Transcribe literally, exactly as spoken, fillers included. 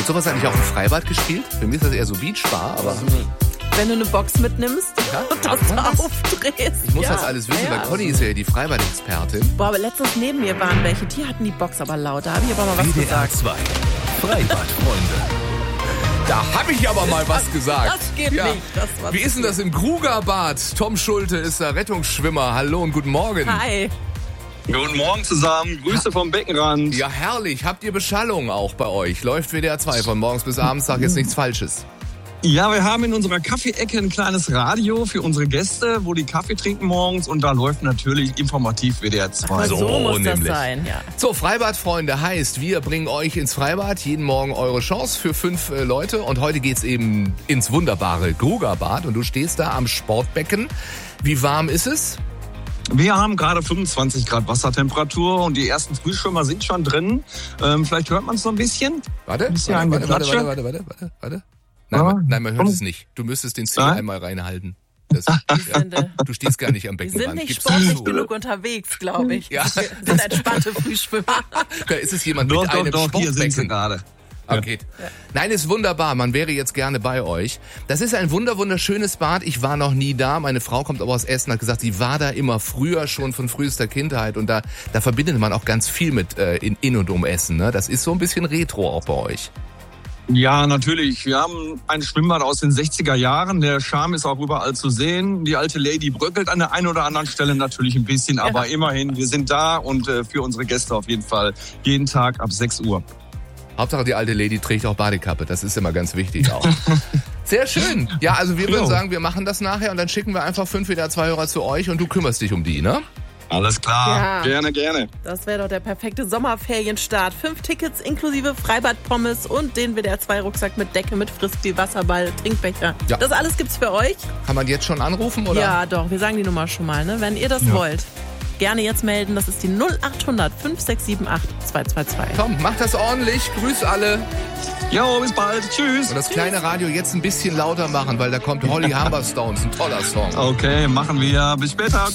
Wird sowas eigentlich auch im Freibad gespielt? Für mich ist das eher so Beachbar, aber... Wenn du eine Box mitnimmst Ja, und darf das man das? aufdrehst. Ich muss ja. das alles wissen, ja, weil Conny ist ja die Freibad-Expertin. Boah, aber letztens neben mir waren welche, die hatten die Box aber laut. Da habe ich aber mal was W D R gesagt. zwei. Freibadfreunde. Da habe ich aber mal was gesagt. Das geht Ja. nicht. Das war Wie ist denn das im Grugerbad? Tom Schulte ist der Rettungsschwimmer. Hallo und guten Morgen. Hi. Guten Morgen zusammen, Grüße vom Beckenrand. Ja, herrlich. Habt ihr Beschallung auch bei euch? Läuft W D R zwei von morgens bis abends, sag jetzt nichts Falsches. Ja, wir haben in unserer Kaffeeecke ein kleines Radio für unsere Gäste, wo die Kaffee trinken morgens und da läuft natürlich informativ W D R zwei. So, so muss nämlich. das sein, ja. So, Freibadfreunde heißt, wir bringen euch ins Freibad, jeden Morgen eure Chance für fünf äh, Leute. Und heute geht's eben ins wunderbare Grugerbad und du stehst da am Sportbecken. Wie warm ist es? Wir haben gerade fünfundzwanzig Grad Wassertemperatur und die ersten Frühschwimmer sind schon drin. Ähm, vielleicht hört man es noch ein bisschen. Warte, Ein bisschen warte, warte, warte, Geklatsche. warte, warte, warte, warte. Nein, Ja. man, nein, man hört Komm. es nicht. Du müsstest den Zeh Nein? einmal reinhalten. Das, ja, sind, äh, du stehst gar nicht am Wir Beckenrand. sind nicht Gib's sportlich zu. genug unterwegs, glaube ich. Ja. Wir sind entspannte Frühschwimmer. Da ist es jemand Doch, mit doch, einem doch, hier sind sie Sportbecken. gerade. Okay. Nein, ist wunderbar. Man wäre jetzt gerne bei euch. Das ist ein wunder wunderschönes Bad. Ich war noch nie da. Meine Frau kommt aber aus Essen, hat gesagt, sie war da immer früher schon von frühester Kindheit. Und da, da verbindet man auch ganz viel mit äh, in, in und um Essen. Ne? Das ist so ein bisschen Retro auch bei euch. Ja, natürlich. Wir haben ein Schwimmbad aus den sechziger Jahren. Der Charme ist auch überall zu sehen. Die alte Lady bröckelt an der einen oder anderen Stelle natürlich ein bisschen. Aber immerhin, wir sind da und äh, für unsere Gäste auf jeden Fall jeden Tag ab sechs Uhr. Hauptsache die alte Lady trägt auch Badekappe. Das ist immer ganz wichtig auch. Sehr schön. Ja, also wir würden Jo. sagen, wir machen das nachher und dann schicken wir einfach fünf W D R zwei Hörer zu euch und du kümmerst dich um die, ne? Alles klar. Ja. Gerne, gerne. Das wäre doch der perfekte Sommerferienstart. Fünf Tickets inklusive Freibad-Pommes und den W D R zwei Rucksack mit Decke, mit Frisbee, Wasserball, Trinkbecher. Ja. Das alles gibt's für euch. Kann man jetzt schon anrufen, oder? Ja, doch. Wir sagen die Nummer schon mal, ne? Wenn ihr das Ja. wollt. Gerne jetzt melden. Das ist die null acht hundert fünf sechs sieben acht zwei zwei zwei. Komm, mach das ordentlich. Grüß alle. Jo, bis bald. Tschüss. Und das kleine Radio jetzt ein bisschen lauter machen, weil da kommt Holly Humberstones, ein toller Song. Okay, machen wir. Bis später.